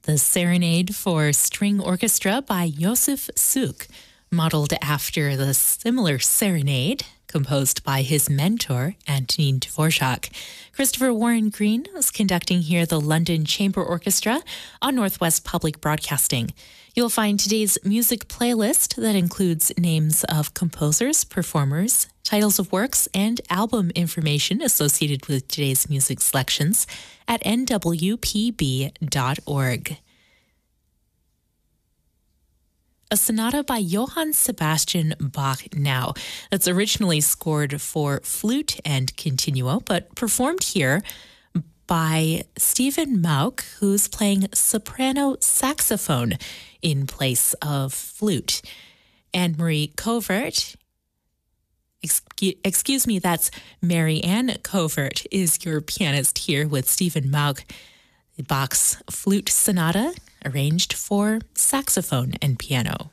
The Serenade for String Orchestra by Josef Suk, modeled after the similar Serenade composed by his mentor, Antonin Dvorak. Christopher Warren Green is conducting here the London Chamber Orchestra on Northwest Public Broadcasting. You'll find today's music playlist that includes names of composers, performers, titles of works, and album information associated with today's music selections at nwpb.org. A sonata by Johann Sebastian Bach now. That's originally scored for flute and continuo, but performed here by Stephen Mauck, who's playing soprano saxophone in place of flute. Anne-Marie Covert, excuse me, that's Marianne Covert, is your pianist here with Stephen Mauck. Bach's flute sonata arranged for saxophone and piano.